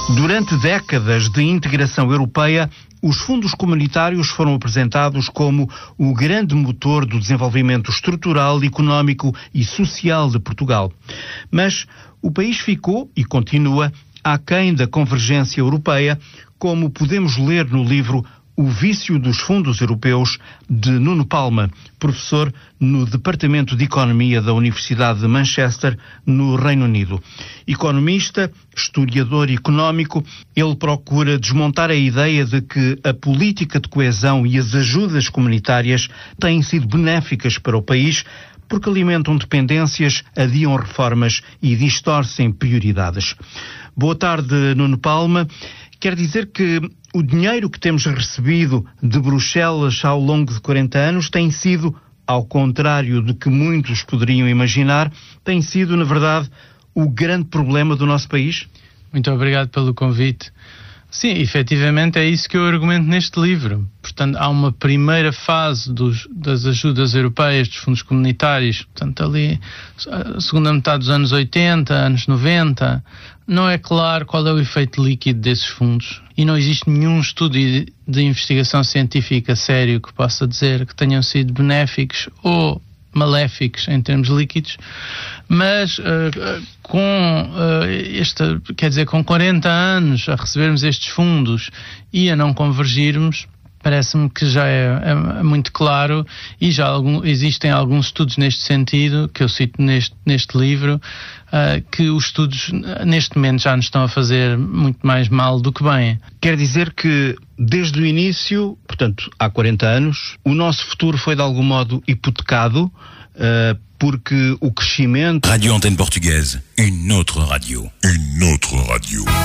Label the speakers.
Speaker 1: Durante décadas de integração europeia, os fundos comunitários foram apresentados como o grande motor do desenvolvimento estrutural, económico e social de Portugal. Mas o país ficou e continua aquém da convergência europeia, como podemos ler no livro O Vício dos Fundos Europeus, de Nuno Palma, professor no Departamento de Economia da Universidade de Manchester, no Reino Unido. Economista, historiador económico, ele procura desmontar a ideia de que a política de coesão e as ajudas comunitárias têm sido benéficas para o país, porque alimentam dependências, adiam reformas e distorcem prioridades. Boa tarde, Nuno Palma. Quer dizer que o dinheiro que temos recebido de Bruxelas ao longo de 40 anos tem sido, ao contrário do que muitos poderiam imaginar, tem sido, na verdade, o grande problema do nosso país?
Speaker 2: Muito obrigado pelo convite. Sim, efetivamente é isso que eu argumento neste livro. Portanto, há uma primeira fase das ajudas europeias, dos fundos comunitários, portanto, ali, a segunda metade dos anos 80, anos 90, não é claro qual é o efeito líquido desses fundos. E não existe nenhum estudo de investigação científica sério que possa dizer que tenham sido benéficos ou maléficos em termos líquidos, mas com 40 anos a recebermos estes fundos e a não convergirmos, parece-me que já é muito claro, e já existem alguns estudos neste sentido, que eu cito neste livro, que os estudos neste momento já nos estão a fazer muito mais mal do que bem.
Speaker 1: Quer dizer que desde o início, portanto há 40 anos, o nosso futuro foi de algum modo hipotecado, porque o crescimento...
Speaker 3: Radio Antenne Portugaise, une autre radio. Une autre radio.